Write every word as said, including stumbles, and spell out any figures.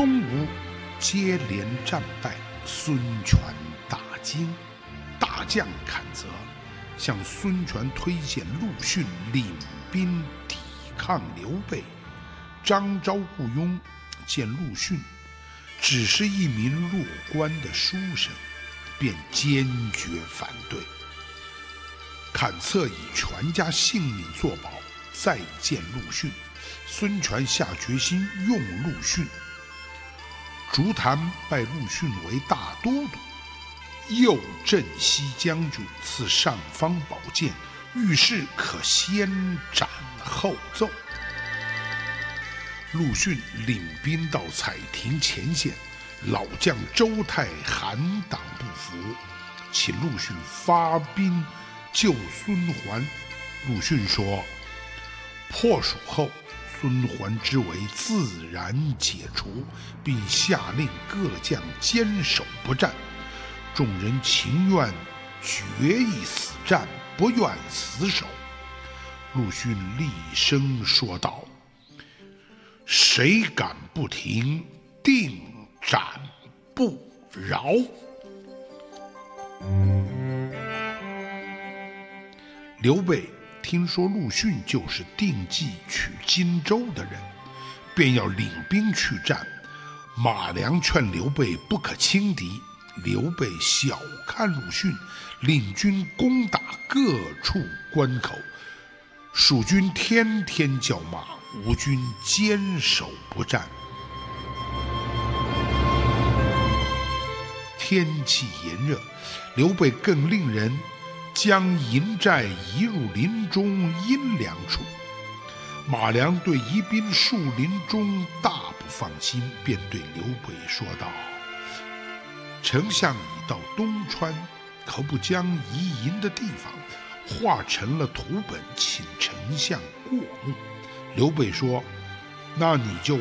东吴接连战败，孙权大惊，大将坎泽向孙权推荐陆逊领兵抵抗刘备。张昭、顾雍见陆逊只是一名弱冠的书生，便坚决反对。坎策以全家性命作保，再见陆逊。孙权下决心用陆逊。竹坛拜陆逊为大都督，右镇西将军，赐尚方宝剑，遇事可先斩后奏。陆逊领兵到彩亭前线，老将周泰含党不服，请陆逊发兵救孙桓。陆逊说：“破蜀后，孙桓之围自然解除，并下令各将坚守不战。众人情愿决一死战，不愿死守。”陆逊厉声说道：“谁敢不停，定斩不饶。”刘备听说陆逊就是定计取荆州的人，便要领兵去战。马良劝刘备不可轻敌，刘备小看陆逊，领军攻打各处关口，蜀军天天叫骂，吴军坚守不战。天气炎热，刘备更令人将营寨移入林中阴凉处。马良对疑兵树林中大不放心，便对刘备说道：“丞相已到东川，可不将移营的地方画成了图本，请丞相过目。”刘备说：“那你就